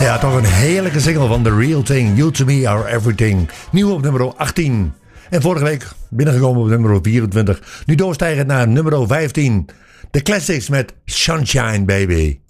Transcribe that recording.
Ja, toch een heerlijke single van The Real Thing. You to me are everything. Nieuw op nummer 18. En vorige week binnengekomen op nummer 24. Nu doorstijgend naar nummer 15. The Classics met Sunshine Baby.